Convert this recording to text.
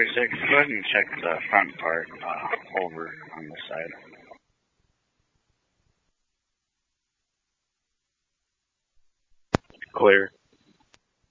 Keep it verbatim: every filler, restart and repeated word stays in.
forty-six, go ahead and check the front part uh, over on this side. Clear.